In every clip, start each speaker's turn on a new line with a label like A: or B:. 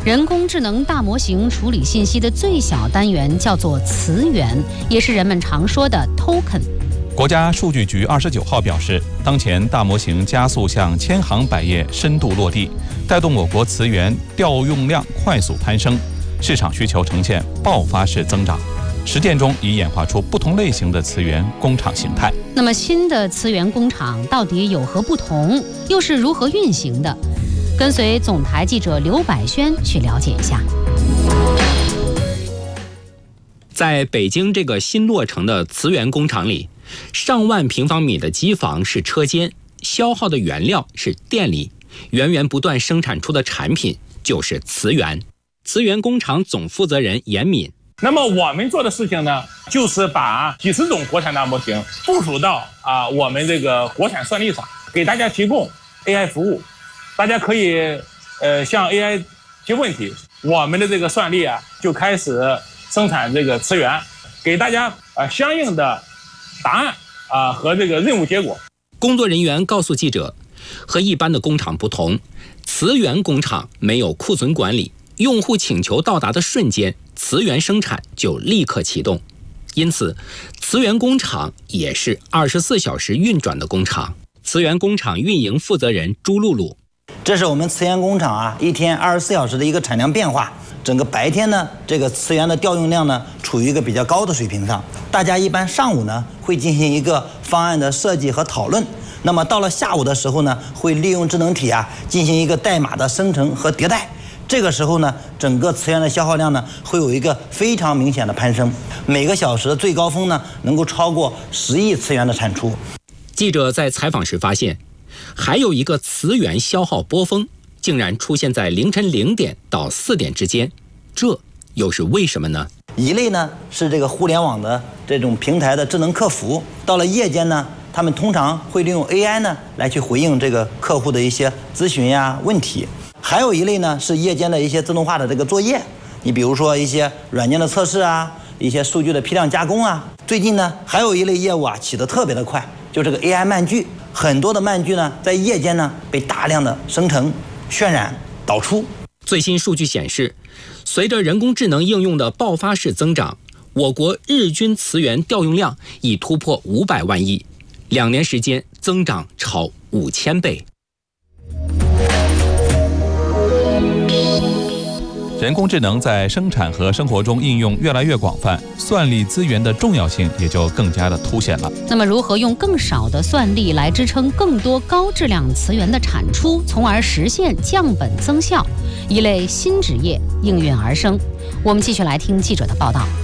A: 人工智能大模型处理信息的最小单元叫做词源，也是人们常说的 token。
B: 国家数据局29号表示，当前大模型加速向千行百业深度落地，带动我国词源调用量快速攀升，市场需求呈现爆发式增长。实践中已演化出不同类型的词源工厂形态。
A: 那么新的词源工厂到底有何不同，又是如何运行的？跟随总台记者刘百轩去了解一下。
C: 在北京这个新落成的词源工厂里，上万平方米的机房是车间，消耗的原料是电力，源源不断生产出的产品就是词源。词源工厂总负责人严敏，
D: 那么我们做的事情呢，就是把几十种国产大模型部署到我们这个国产算力上，给大家提供 AI 服务。大家可以向 AI 提问题，我们的这个算力就开始生产这个词源，给大家相应的答案和这个任务结果。
C: 工作人员告诉记者，和一般的工厂不同，词源工厂没有库存管理，用户请求到达的瞬间，词源生产就立刻启动，因此词源工厂也是24小时运转的工厂。词源工厂运营负责人朱露露，
E: 这是我们词源工厂一天24小时的一个产量变化。整个白天呢，这个词源的调用量呢，处于一个比较高的水平上。大家一般上午呢会进行一个方案的设计和讨论，那么到了下午的时候呢，会利用智能体进行一个代码的生成和迭代。这个时候呢，整个词源的消耗量呢会有一个非常明显的攀升，每个小时的最高峰呢能够超过10亿词源的产出。
C: 记者在采访时发现，还有一个词源消耗波峰竟然出现在凌晨0点到4点之间，这又是为什么呢？
E: 一类呢是这个互联网的这种平台的智能客服，到了夜间呢，他们通常会利用 AI 呢来去回应这个客户的一些咨询问题。还有一类呢是夜间的一些自动化的这个作业，你比如说一些软件的测试一些数据的批量加工最近呢还有一类业务起得特别的快，就这个 AI 漫剧，很多的漫剧呢在夜间呢被大量的生成、渲染、导出。
C: 最新数据显示，随着人工智能应用的爆发式增长，我国日均词源调用量已突破500万亿，2年时间增长超5000倍。
B: 人工智能在生产和生活中应用越来越广泛，算力资源的重要性也就更加的凸显了。
A: 那么如何用更少的算力来支撑更多高质量词源的产出，从而实现降本增效，一类新职业应运而生。我们继续来听记者的报道。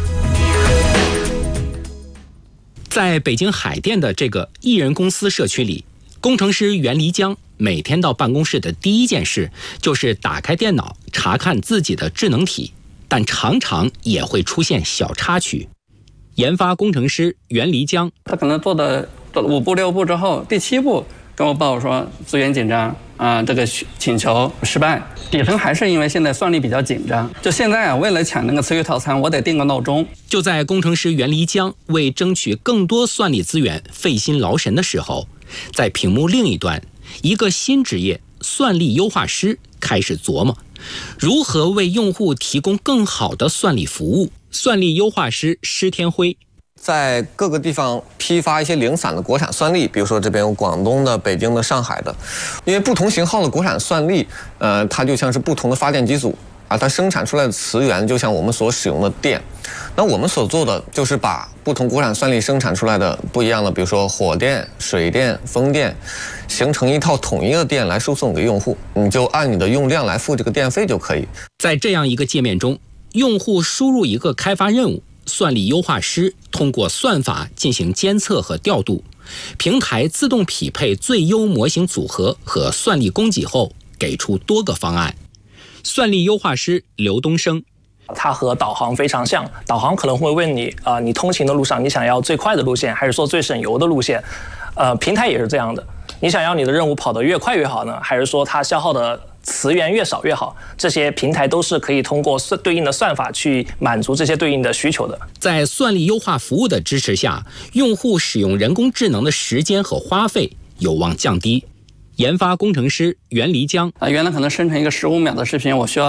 C: 在北京海淀的这个艺人公司社区里，工程师袁黎江每天到办公室的第一件事就是打开电脑查看自己的智能体，但常常也会出现小插曲。研发工程师袁黎江，
F: 他可能做了5步6步之后，第7步跟我报说资源紧张这个请求失败。底层还是因为现在算力比较紧张，就现在为了抢那个词语套餐，我得定个闹钟。
C: 就在工程师袁黎江为争取更多算力资源费心劳神的时候，在屏幕另一端，一个新职业算力优化师开始琢磨如何为用户提供更好的算力服务。算力优化师施天辉，
G: 在各个地方批发一些零散的国产算力，比如说这边有广东的、北京的、上海的，因为不同型号的国产算力，它就像是不同的发电机组它生产出来的词源就像我们所使用的电。那我们所做的就是把不同国产算力生产出来的不一样的，比如说火电、水电、风电，形成一套统一的电来输送给用户，你就按你的用量来付这个电费就可以。
C: 在这样一个界面中，用户输入一个开发任务，算力优化师通过算法进行监测和调度，平台自动匹配最优模型组合和算力供给后，给出多个方案。算力优化师刘东升，
H: 它和导航非常像，导航可能会问你你通勤的路上你想要最快的路线，还是说最省油的路线？平台也是这样的，你想要你的任务跑得越快越好呢，还是说它消耗的词源越少越好？这些平台都是可以通过对应的算法去满足这些对应的需求的。
C: 在算力优化服务的支持下，用户使用人工智能的时间和花费有望降低。研发工程师袁黎江，
F: 原来可能生成一个15秒的视频，我需要